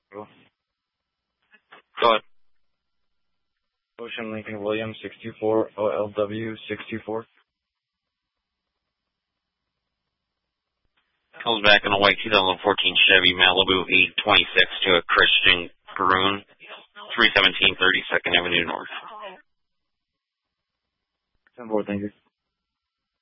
Go ahead. Ocean Lincoln Williams 64 OLW 64. Comes back in a white 2014 Chevy Malibu 826 to a Christian Garoon, 317 32nd Avenue North. 10-4, thank you.